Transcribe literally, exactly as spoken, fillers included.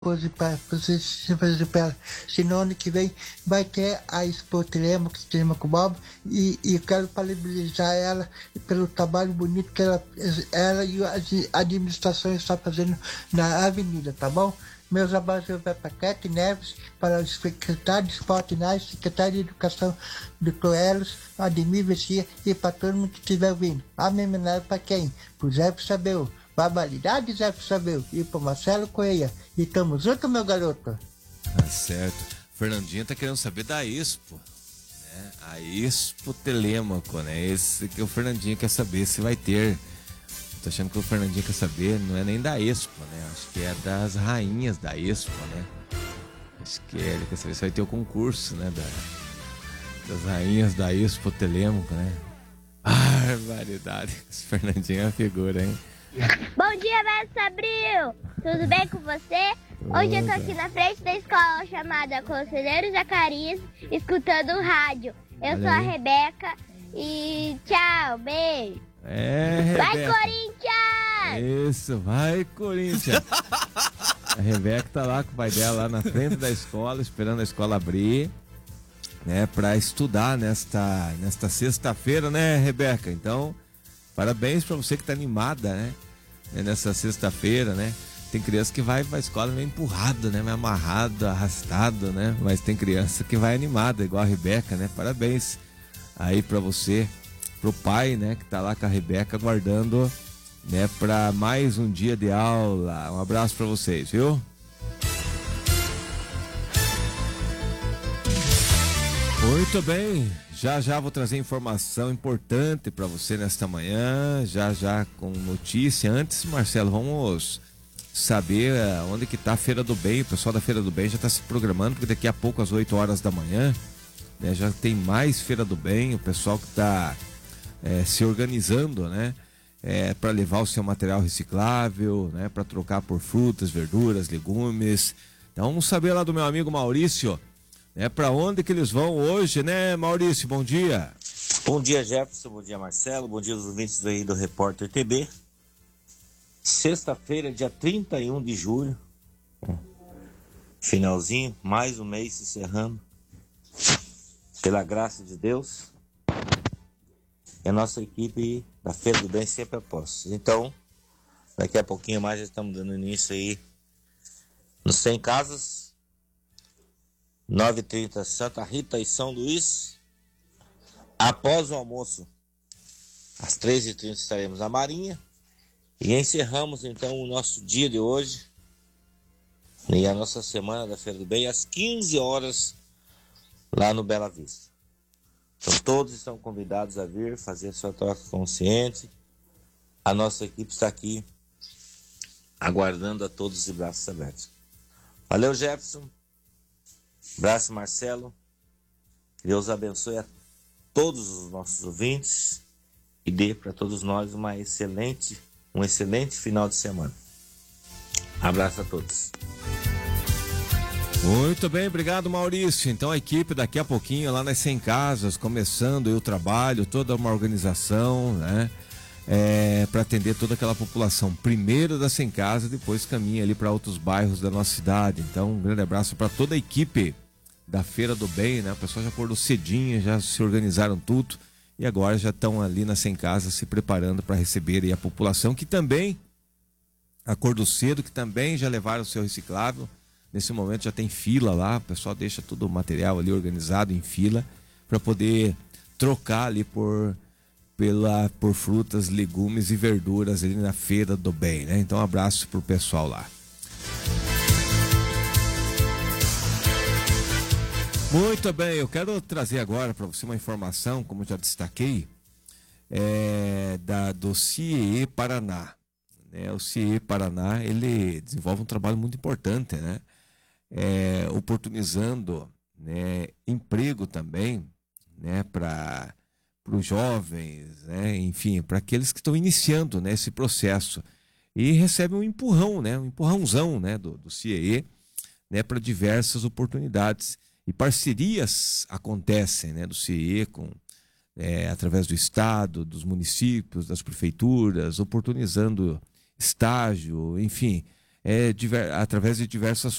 Pose para você se fazer para ela. Senão ano que vem vai ter a Expo Telemaco, Telemaco Bob, e, e quero parabenizar ela pelo trabalho bonito que ela, ela e a administração estão fazendo na avenida, tá bom? Meus abraços vai para Kete Neves, para o secretário de Esporte Nice, secretário de Educação, doutor Elos, Ademir Vessia, e para todo mundo que estiver ouvindo. A minha homenagem para quem? Para o Zé Sabeu. Barbaridade, Zé Sabeu. E pro Marcelo Correia. E tamo junto, meu garoto. Tá certo. Fernandinha tá querendo saber da Expo, né? A Expo Telêmaco, né? Esse que o Fernandinho quer saber se vai ter. Tô achando que o Fernandinho quer saber, não é nem da Expo, né? Acho que é das rainhas da Expo, né? Acho que é, ele quer saber se vai ter o concurso, né? Da, das rainhas da Expo Telêmaco, né? Barbaridade. Esse Fernandinho é uma figura, hein? Bom dia, Mestre Abril! Tudo bem com você? Hoje eu tô aqui na frente da escola chamada Conselheiro Zacarias, escutando o rádio. Eu Olha sou a aí. Rebeca e tchau, beijo! É, Rebeca. Vai, Corinthians! Isso, vai, Corinthians! A Rebeca tá lá com o pai dela lá na frente da escola, esperando a escola abrir, né, pra estudar nesta, nesta sexta-feira, né, Rebeca? Então, parabéns pra você que tá animada, né, nessa sexta-feira, né? Tem criança que vai pra escola meio empurrada, né, meio amarrado, arrastado, né? Mas tem criança que vai animada, igual a Rebeca, né? Parabéns aí pra você, pro pai, né, que tá lá com a Rebeca aguardando, né, pra mais um dia de aula. Um abraço pra vocês, viu? Muito bem, já já vou trazer informação importante para você nesta manhã, já já com notícia. Antes, Marcelo, vamos saber onde que tá a Feira do Bem. O pessoal da Feira do Bem já está se programando, porque daqui a pouco, às oito horas da manhã, né, já tem mais Feira do Bem. O pessoal que está é, se organizando, né, é, para levar o seu material reciclável, né, para trocar por frutas, verduras, legumes. Então vamos saber lá do meu amigo Maurício, é para onde que eles vão hoje, né, Maurício? Bom dia. Bom dia, Jefferson. Bom dia, Marcelo. Bom dia aos ouvintes aí do Repórter T B. Sexta-feira, dia trinta e um de julho. Finalzinho, mais um mês se encerrando. Pela graça de Deus. E a nossa equipe da Feira do Bem sempre a postos. Então, daqui a pouquinho mais já estamos dando início aí nos cem casas. nove e trinta Santa Rita e São Luís. Após o almoço, às treze e trinta estaremos na Marinha. E encerramos então o nosso dia de hoje e a nossa semana da Feira do Bem às quinze horas lá no Bela Vista. Então todos estão convidados a vir fazer a sua troca consciente. A nossa equipe está aqui aguardando a todos de braços abertos. Valeu, Jefferson. Abraço, Marcelo. Deus abençoe a todos os nossos ouvintes e dê para todos nós uma excelente, um excelente final de semana. Abraço a todos. Muito bem, obrigado, Maurício. Então a equipe daqui a pouquinho lá nas cem casas, começando aí o trabalho, toda uma organização, né? É, para atender toda aquela população. Primeiro das cem casas, depois caminha ali para outros bairros da nossa cidade. Então um grande abraço para toda a equipe da Feira do Bem, né? O pessoal já acordou cedinho, já se organizaram tudo e agora já estão ali nas cem casas se preparando para receber aí a população que também acordou cedo, que também já levaram o seu reciclável. Nesse momento já tem fila lá, o pessoal deixa todo o material ali organizado em fila para poder trocar ali por, pela, por frutas, legumes e verduras ali na Feira do Bem, né? Então um abraço pro pessoal lá. Muito bem, eu quero trazer agora para você uma informação, como já destaquei, é, da, do C I E Paraná. Né? O C I E Paraná, ele desenvolve um trabalho muito importante, né? É, oportunizando, né, emprego também, né, para os jovens, né, enfim, para aqueles que estão iniciando, né, esse processo. E recebe um empurrão, né, um empurrãozão, né, do, do C I E, né, para diversas oportunidades. E parcerias acontecem, né, do C I E com, é, através do Estado, dos municípios, das prefeituras, oportunizando estágio, enfim, é, diver, através de diversas